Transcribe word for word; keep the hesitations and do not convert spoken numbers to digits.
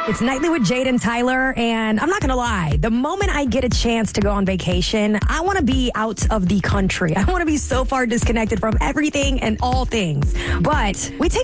It's Nightly with Jade and Tyler, and I'm not going to lie. The moment I get a chance to go on vacation, I want to be out of the country. I want to be so far disconnected from everything and all things. But we take